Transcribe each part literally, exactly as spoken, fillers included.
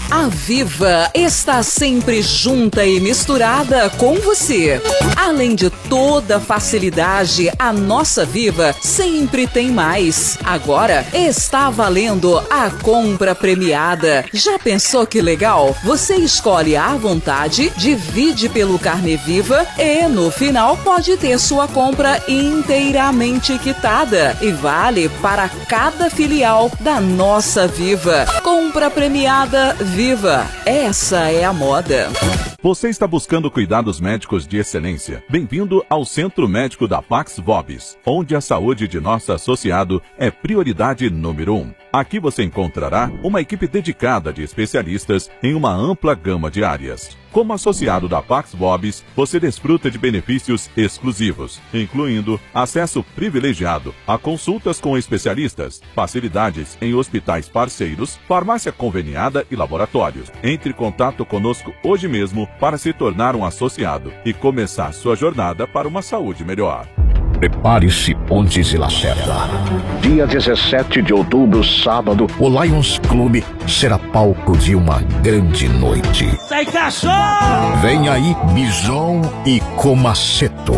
A Viva está sempre junta e misturada com você. Além de toda a facilidade, a nossa Viva sempre tem mais. Agora está valendo a compra premiada. Já pensou que legal? Você escolhe à vontade, divide pelo Carnê Viva e no final pode ter sua compra inteiramente quitada e vale para cada filial da nossa Viva. Compra premiada Viva. Essa é a moda. Você está buscando cuidados médicos de excelência? Bem-vindo ao Centro Médico da Pax Vobis, onde a saúde de nosso associado é prioridade número um. Aqui você encontrará uma equipe dedicada de especialistas em uma ampla gama de áreas. Como associado da Pax Vobis, você desfruta de benefícios exclusivos, incluindo acesso privilegiado a consultas com especialistas, facilidades em hospitais parceiros, farmácia conveniada e laboratórios. Entre em contato conosco hoje mesmo para se tornar um associado e começar sua jornada para uma saúde melhor. Prepare-se, Pontes e Lacerda. Dia dezessete de outubro, sábado, o Lions Club será palco de uma grande noite. Sai, cachorro! Vem aí Bison e Comaceto.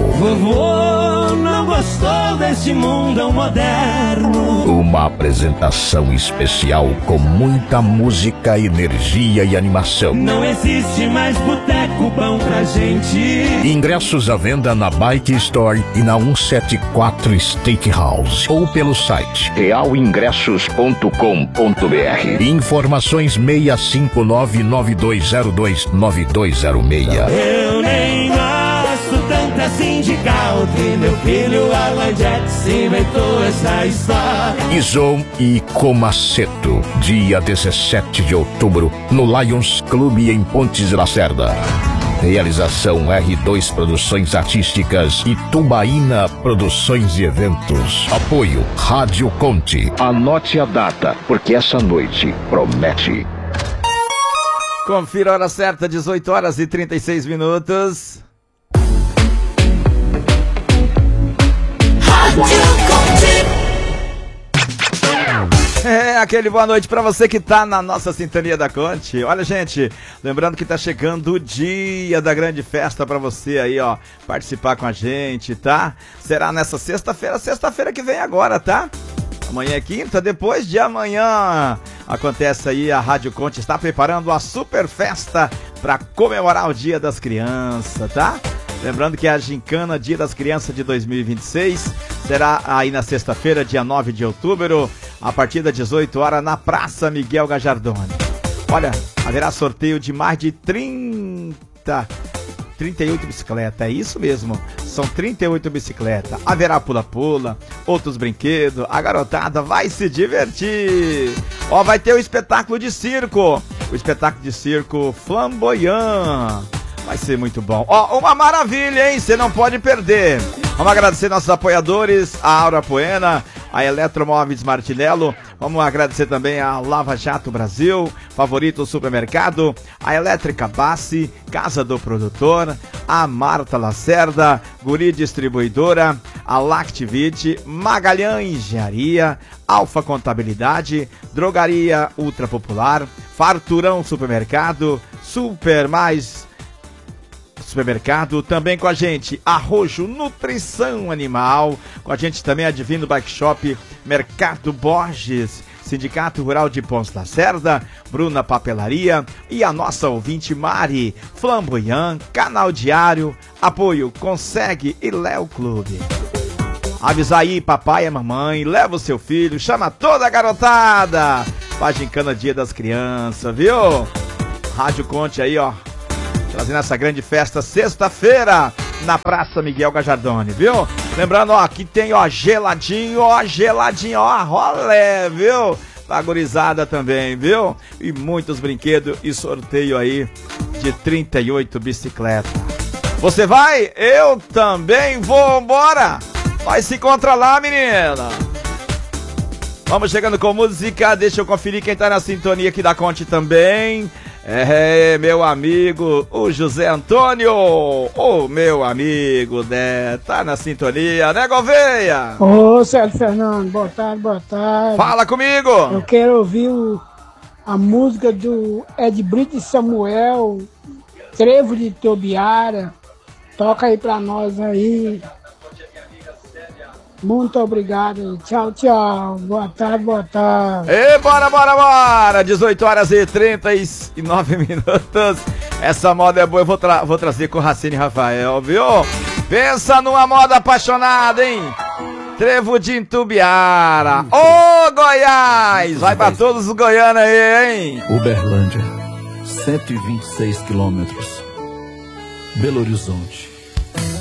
Vovô não gostou desse mundão moderno. Uma apresentação especial com muita música, energia e animação. Não existe mais boteco bom pra gente. Ingressos à venda na Bike Store e na cento e setenta e quatro Steakhouse ou pelo site real ingressos ponto com ponto br. Informações seis cinco nove nove dois zero dois nove dois zero seis. Eu nem gosto tanto assim de country. Meu filho Alan Jackson inventou essa história. Bison e Comaceto, dia dezessete de outubro, no Lions Club em Pontes e Lacerda. Realização R dois Produções Artísticas e Tubaína Produções e Eventos. Apoio Rádio Conte. Anote a data, porque essa noite promete. Confira a hora certa, dezoito horas e trinta e seis minutos. Rádio Conte. É, aquele boa noite pra você que tá na nossa sintonia da Conte. Olha, gente, lembrando que tá chegando o dia da grande festa pra você aí, ó, participar com a gente, tá? Será nessa sexta-feira, sexta-feira que vem agora, tá? Amanhã é quinta, depois de amanhã acontece aí, a Rádio Conte está preparando a super festa pra comemorar o Dia das Crianças, tá? Lembrando que a Gincana Dia das Crianças de dois mil e vinte e seis será aí na sexta-feira, dia nove de outubro, a partir das dezoito horas, na Praça Miguel Gajardoni. Olha, haverá sorteio de mais de trinta, trinta e oito bicicletas, é isso mesmo, são trinta e oito bicicletas. Haverá pula-pula, outros brinquedos, a garotada vai se divertir. Ó, vai ter o espetáculo de circo, o espetáculo de circo Flamboyant. Vai ser muito bom. Ó, uma maravilha, hein? Você não pode perder. Vamos agradecer nossos apoiadores, a Aura Poena, a Eletromóveis Martinello. Vamos agradecer também a Lava Jato Brasil, Favorito Supermercado, a Elétrica Bassi, Casa do Produtor, a Marta Lacerda, Guri Distribuidora, a Lactivite, Magalhães Engenharia, Alfa Contabilidade, Drogaria Ultra Popular, Farturão Supermercado, Super Mais Supermercado, também com a gente Arrojo Nutrição Animal, com a gente também a Divino Bike Shop, Mercado Borges, Sindicato Rural de Pontes Lacerda, Bruna Papelaria e a nossa ouvinte Mari, Flamboyant, Canal Diário, apoio Consegue e Léo Clube. Avisa aí papai e mamãe, leva o seu filho, chama toda a garotada pra Gincana Dia das Crianças, viu? Rádio Conte aí, ó, trazendo essa grande festa sexta-feira na Praça Miguel Gajardoni, viu? Lembrando, ó, que tem, ó, geladinho, ó, geladinho, ó, rolé, viu? Vagorizada também, viu? E muitos brinquedos e sorteio aí de trinta e oito bicicletas. Você vai? Eu também vou, bora! Vai se encontrar lá, menina! Vamos chegando com música, deixa eu conferir quem tá na sintonia aqui da Conte também. É, meu amigo, o José Antônio, o meu amigo, né, tá na sintonia, né, Gouveia? Ô, Célio Fernando, boa tarde, boa tarde. Fala comigo! Eu quero ouvir o a música do Ed Brito e Samuel, Trevo de Tobiara. Toca aí pra nós aí. Muito obrigado. Tchau, tchau. Boa tarde, boa tarde. E bora, bora, bora! dezoito horas e trinta e nove minutos. Essa moda é boa, eu vou, tra vou trazer com o Racine Rafael, viu? Pensa numa moda apaixonada, hein? Trevo de Itumbiara. Ô, Goiás! Vai pra todos os goianos aí, hein? Uberlândia, cento e vinte e seis quilômetros. Belo Horizonte,